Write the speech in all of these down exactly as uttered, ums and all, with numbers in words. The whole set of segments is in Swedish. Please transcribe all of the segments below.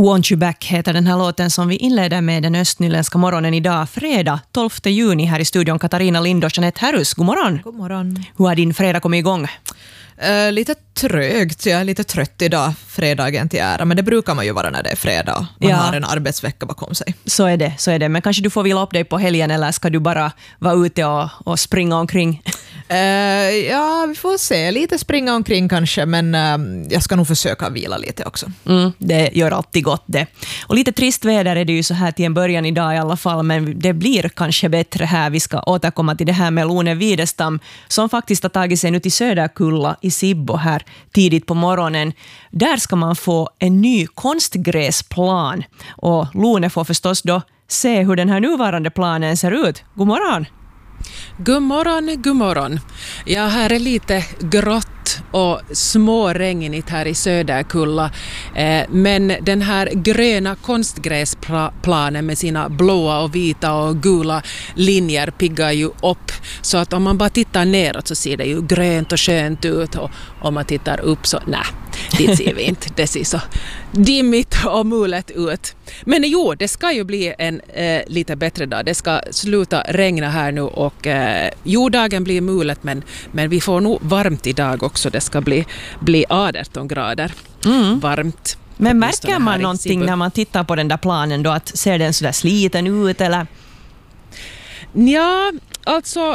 Want You Back heter den här låten som vi inleder med den östnyländska morgonen idag, fredag tolfte juni, här i studion Katarina Lind och Jeanette Herrus. God morgon. God morgon. Hur har din fredag kommit igång? Uh, lite trögt, jag är lite trött idag, fredagen till ära, men det brukar man ju vara när det är fredag. Man Ja. har en arbetsvecka bakom sig. Så är det, så är det. Men kanske du får vila upp dig på helgen, eller ska du bara vara ute och, och springa omkring? Uh, ja, vi får se. Lite springa omkring kanske, men uh, jag ska nog försöka vila lite också. Mm, det gör alltid gott det. Och lite trist väder är det ju så här till en början idag i alla fall, men det blir kanske bättre här. Vi ska återkomma till det här med Lone Widestam som faktiskt har tagit sig nu till Söderkulla i Sibbo här tidigt på morgonen. Där ska man få en ny konstgräsplan, och Lone får förstås då se hur den här nuvarande planen ser ut. God morgon! God morgon, god morgon. Ja, här är lite grått och småregnigt här i Söderkulla. Eh, men den här gröna konstgräsplanen med sina blåa och vita och gula linjer piggar ju upp. Så att om man bara tittar neråt så ser det ju grönt och skönt ut. Och om man tittar upp så, nej, det ser vi inte. Det ser så dimmigt och mulet ut. Men jo, det ska ju bli en eh, lite bättre dag. Det ska sluta regna här nu och eh, jo, dagen blir mulet, men, men vi får nog varmt idag också. Det ska bli, bli arton grader Mm. varmt. Men märker Åtminstone man här i någonting Sibbo. när man tittar på den där planen då, att ser den så där sliten ut eller? Ja, alltså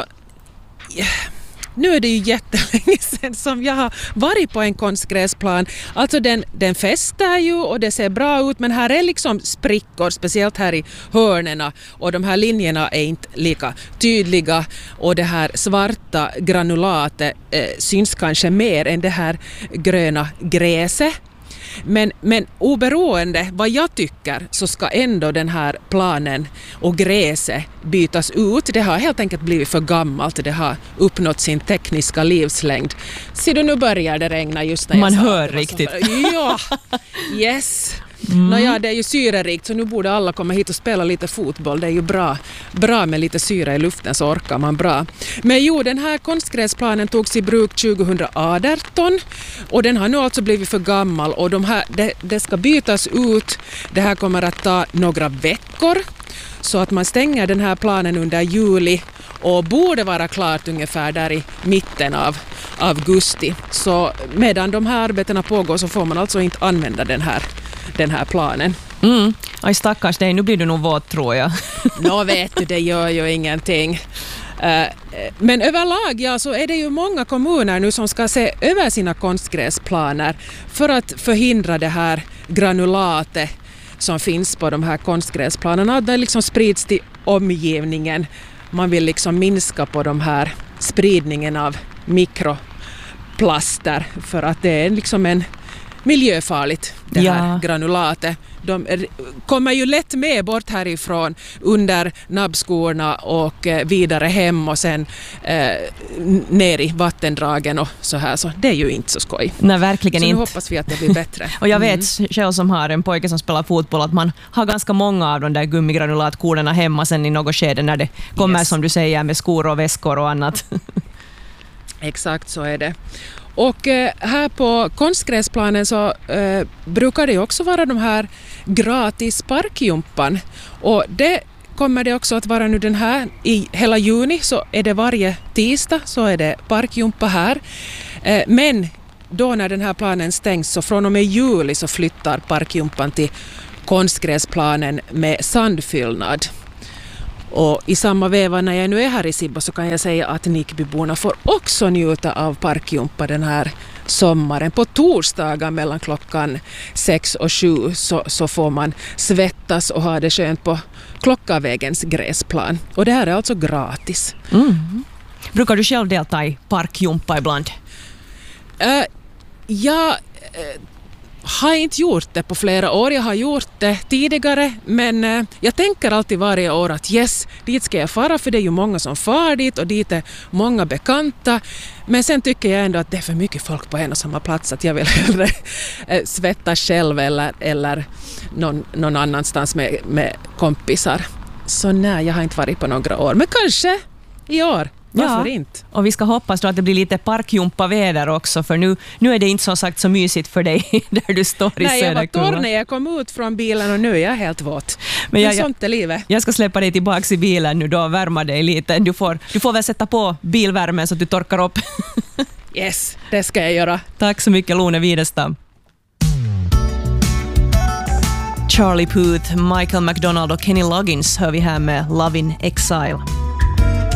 nu är det ju jättelänge sedan som jag har varit på en konstgräsplan. Alltså den, den fäster ju och det ser bra ut, men här är liksom sprickor, speciellt här i hörnerna, och de här linjerna är inte lika tydliga, och det här svarta granulatet eh, syns kanske mer än det här gröna gräset. Men, men oberoende vad jag tycker så ska ändå den här planen och gräset bytas ut. Det har helt enkelt blivit för gammalt. Det har uppnått sin tekniska livslängd. Så då nu börjar det regna just när Man jag sa hör att det var riktigt. Så, ja, yes. Mm. Nåja, det är ju syrerikt, så nu borde alla komma hit och spela lite fotboll. Det är ju bra, bra med lite syra i luften, så orkar man bra. Men jo, den här konstgräsplanen togs i bruk tjugohundraarton och den har nu alltså blivit för gammal, och de här, det, det ska bytas ut. Det här kommer att ta några veckor, så att man stänger den här planen under juli och borde vara klart ungefär där i mitten av augusti. Så medan de här arbetena pågår så får man alltså inte använda den här den här planen. Mm. Aj stackars dig, nu blir du nog våt tror jag. Nå vet du, det gör ju ingenting. Uh, men överlag ja, så är det ju många kommuner nu som ska se över sina konstgräsplaner för att förhindra det här granulatet som finns på de här konstgräsplanerna. Det liksom sprids till omgivningen. Man vill liksom minska på de här spridningen av mikroplaster, för att det är liksom en miljöfarligt, det här Ja. granulatet. De är, kommer ju lätt med bort härifrån under nabbskorna och eh, vidare hem och sen eh, ner i vattendragen och så här. Så det är ju inte så skoj. Nej, verkligen Så nu inte. hoppas vi att det blir bättre. Och jag vet själv som har en pojke som spelar fotboll att man har ganska många av de där gummigranulatkoderna hemma sen i något skede när det kommer Yes. som du säger med skor och väskor och annat. Exakt så är det. Och eh, här på konstgräsplanen så eh, brukar det också vara de här gratis parkjumpan. Och det kommer det också att vara nu den här i hela juni, så är det varje tisdag så är det parkjumpa här. Eh, men då när den här planen stängs så från och med juli så flyttar parkjumpan till konstgräsplanen med sandfyllnad. Och i samma veva när jag nu är här i Sibbo så kan jag säga att Nickbyborna får också njuta av parkjumpa den här sommaren. På torsdagar mellan klockan sex och sju så, så får man svettas och ha det skönt på Klockavägens gräsplan. Och det här är alltså gratis. Mm. Brukar du själv delta i parkjumpa ibland? Uh, jag uh, har inte gjort det på flera år. Jag har gjort det tidigare, men uh, jag tänker alltid varje år att yes, dit ska jag fara, för det är ju många som far dit och dit är många bekanta. Men sen tycker jag ändå att det är för mycket folk på en och samma plats, att jag vill hellre uh, svetta själv eller, eller någon, någon annanstans med, med kompisar. Så nej, jag har inte varit på några år. Men kanske i år. Varför Ja, inte? och vi ska hoppas då att det blir lite parkjumpa-väder också, för nu, nu är det inte som sagt så mysigt för dig där du står i Nej, jag var Söderkulla. torr när jag kom ut från bilen och nu är jag helt våt. Men jag, Men sånt är livet. Jag ska släppa dig tillbaka i bilen nu då och värma dig lite. Du får, du får väl sätta på bilvärmen så att du torkar upp. Yes, det ska jag göra. Tack så mycket, Lone Widestam. Charlie Puth, Michael McDonald och Kenny Loggins hör vi här med Love in Exile.